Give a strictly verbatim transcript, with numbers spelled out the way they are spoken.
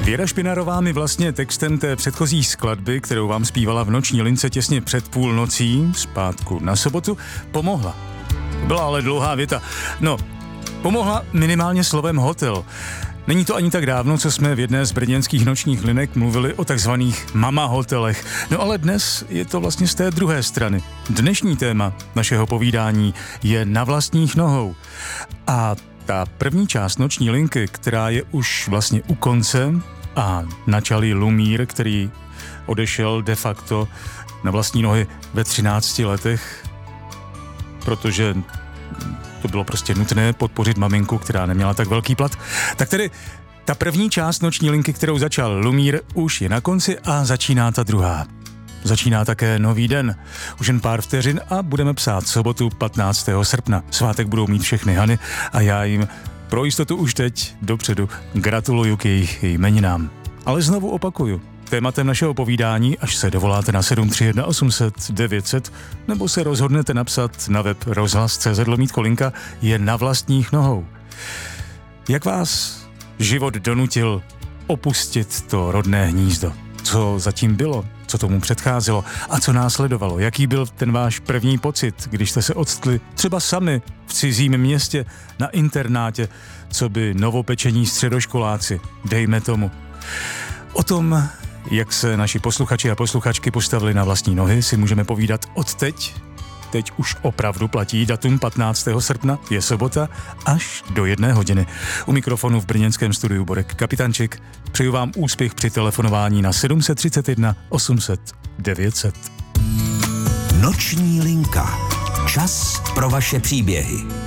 Věra Špinarová mi vlastně textem té předchozí skladby, kterou vám zpívala v noční lince těsně před půlnocí, zpátku na sobotu, pomohla. Byla ale dlouhá věta. No, pomohla minimálně slovem hotel. Není to ani tak dávno, co jsme v jedné z brněnských nočních linek mluvili o takzvaných mama hotelech. No ale dnes je to vlastně z té druhé strany. Dnešní téma našeho povídání je Na vlastních nohou. A ta první část noční linky, která je už vlastně u konce, a načalý Lumír, který odešel de facto na vlastní nohy ve třinácti letech, protože to bylo prostě nutné podpořit maminku, která neměla tak velký plat. Tak tedy ta první část noční linky, kterou začal Lumír, už je na konci a začíná ta druhá. Začíná také nový den. Už jen pár vteřin a budeme psát sobotu patnáctého srpna. Svátek budou mít všechny Hany a já jim pro jistotu už teď dopředu gratuluju k jejich jmeninám. Ale znovu opakuju, tématem našeho povídání, až se dovoláte na sedm tři jedna osm set devět set nebo se rozhodnete napsat na web rozhlas tečka cé zet lomítko linka, je Na vlastních nohou. Jak vás život donutil opustit to rodné hnízdo? Co zatím bylo? Co tomu předcházelo? A co následovalo? Jaký byl ten váš první pocit, když jste se odstli třeba sami v cizím městě na internátě, co by novopečení středoškoláci, dejme tomu. O tom, jak se naši posluchači a posluchačky postavili na vlastní nohy, si můžeme povídat od teď. Teď už opravdu platí datum patnáctého srpna, je sobota, až do jedné hodiny. U mikrofonu v brněnském studiu Borek Kapitančik. Přeju vám úspěch při telefonování na sedm tři jedna osm set devět set. Noční linka. Čas pro vaše příběhy.